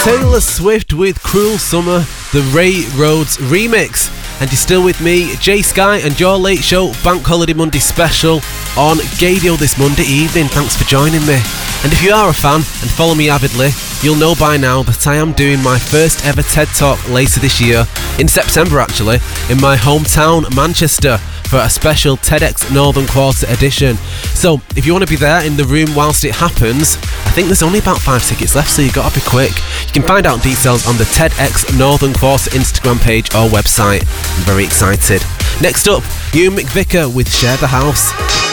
Taylor Swift with Cruel Summer, the Ray Rhodes remix. And you're still with me, Jay Sky, and your Late Show Bank Holiday Monday special on Gadio this Monday evening. Thanks for joining me. And if you are a fan and follow me avidly, you'll know by now that I am doing my first ever TED Talk later this year, in September actually, in my hometown Manchester, for a special TEDx Northern Quarter edition. So if you want to be there in the room whilst it happens, I think there's only about 5 tickets left, so you got to be quick. You can find out details on the TEDx Northern Quarter Instagram page or website. I'm very excited. Next up, Ewan McVicker with Share the House.